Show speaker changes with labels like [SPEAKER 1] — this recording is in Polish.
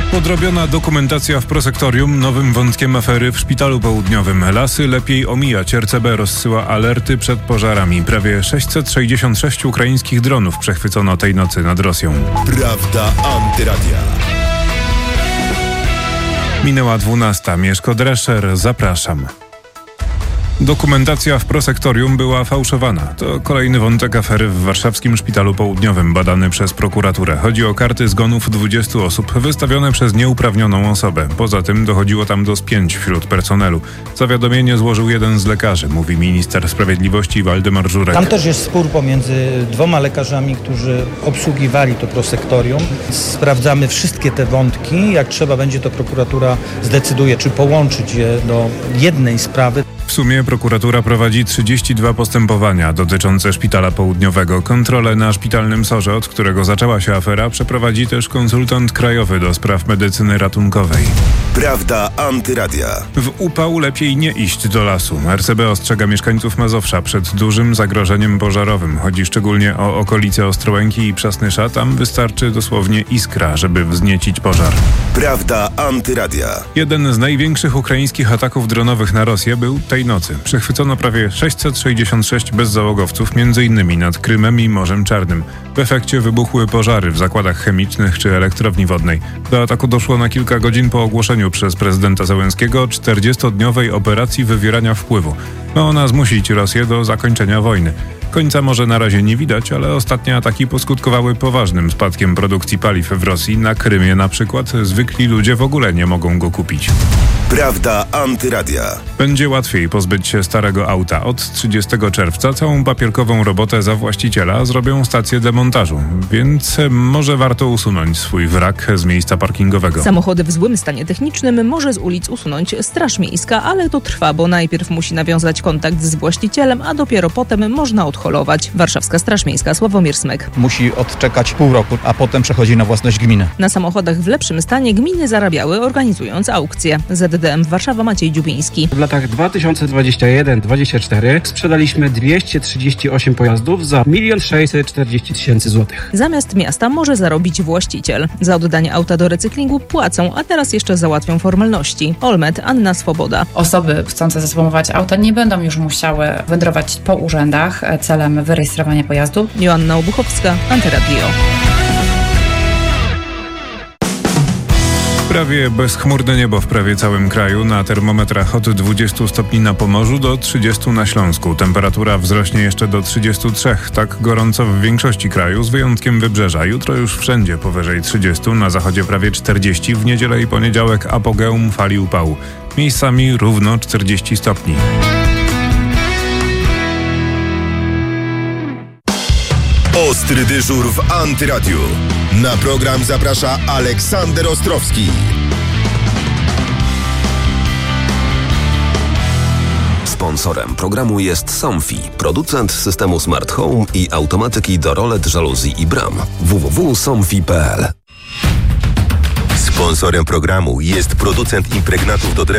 [SPEAKER 1] Podrobiona dokumentacja w prosektorium, nowym wątkiem afery w Szpitalu Południowym. Lasy lepiej omijać. RCB rozsyła alerty przed pożarami. Prawie 666 ukraińskich dronów przechwycono tej nocy nad Rosją.
[SPEAKER 2] Prawda Antyradia.
[SPEAKER 1] Minęła 12. Mieszko Drescher, zapraszam. Dokumentacja w prosektorium była fałszowana. To kolejny wątek afery w warszawskim Szpitalu Południowym badany przez prokuraturę. Chodzi o karty zgonów 20 osób wystawione przez nieuprawnioną osobę. Poza tym dochodziło tam do spięć wśród personelu. Zawiadomienie złożył jeden z lekarzy, mówi minister sprawiedliwości Waldemar Żurek.
[SPEAKER 3] Tam też jest spór pomiędzy dwoma lekarzami, którzy obsługiwali to prosektorium. Sprawdzamy wszystkie te wątki. Jak trzeba będzie, to prokuratura zdecyduje, czy połączyć je do jednej sprawy.
[SPEAKER 1] W sumie prokuratura prowadzi 32 postępowania dotyczące Szpitala Południowego. Kontrolę na szpitalnym SOR-ze, od którego zaczęła się afera, przeprowadzi też konsultant krajowy do spraw medycyny ratunkowej.
[SPEAKER 2] Prawda Antyradia.
[SPEAKER 1] W upał lepiej nie iść do lasu. RCB ostrzega mieszkańców Mazowsza przed dużym zagrożeniem pożarowym. Chodzi szczególnie o okolice Ostrołęki i Przasnysza. Tam wystarczy dosłownie iskra, żeby wzniecić pożar.
[SPEAKER 2] Prawda Antyradia.
[SPEAKER 1] Jeden z największych ukraińskich ataków dronowych na Rosję był tej nocy. Przechwycono prawie 666 bezzałogowców, m.in. nad Krymem i Morzem Czarnym. W efekcie wybuchły pożary w zakładach chemicznych czy elektrowni wodnej. Do ataku doszło na kilka godzin po ogłoszeniu przez prezydenta Zełenskiego 40-dniowej operacji wywierania wpływu. Ma ona zmusić Rosję do zakończenia wojny. Końca może na razie nie widać, ale ostatnie ataki poskutkowały poważnym spadkiem produkcji paliw w Rosji. Na Krymie na przykład zwykli ludzie w ogóle nie mogą go kupić.
[SPEAKER 2] Prawda Antyradia.
[SPEAKER 1] Będzie łatwiej pozbyć się starego auta. Od 30 czerwca całą papierkową robotę za właściciela zrobią stacje demontażu, więc może warto usunąć swój wrak z miejsca parkingowego.
[SPEAKER 4] Samochody w złym stanie technicznym może z ulic usunąć Straż Miejska, ale to trwa, bo najpierw musi nawiązać kontakt z właścicielem, a dopiero potem można odholować. Warszawska Straż Miejska, Sławomir Smyk.
[SPEAKER 5] Musi odczekać pół roku, a potem przechodzi na własność gminy.
[SPEAKER 4] Na samochodach w lepszym stanie gminy zarabiały, organizując aukcje. ZDM Warszawa, Maciej Dziubiński.
[SPEAKER 6] W latach 2021-2024 sprzedaliśmy 238 pojazdów za 1 640 000 złotych.
[SPEAKER 4] Zamiast miasta może zarobić właściciel. Za oddanie auta do recyklingu płacą, a teraz jeszcze załatwią formalności. Olmet, Anna Swoboda.
[SPEAKER 7] Osoby chcące zasłomować auta nie będą już musiały wędrować po urzędach celem wyrejestrowania pojazdu.
[SPEAKER 4] Joanna Obuchowska, Antyradio.
[SPEAKER 1] Prawie bezchmurne niebo w prawie całym kraju. Na termometrach od 20 stopni na Pomorzu do 30 na Śląsku. Temperatura wzrośnie jeszcze do 33. Tak gorąco w większości kraju, z wyjątkiem Wybrzeża. Jutro już wszędzie powyżej 30, na zachodzie prawie 40, w niedzielę i poniedziałek apogeum fali upału. Miejscami równo 40 stopni.
[SPEAKER 2] Ostry dyżur w Antyradiu. Na program zaprasza Aleksander Ostrowski.
[SPEAKER 8] Sponsorem programu jest Somfy, producent systemu Smart Home i automatyki do rolet, żaluzji i bram. www.somfy.pl.
[SPEAKER 2] Sponsorem programu jest producent impregnatów do drewna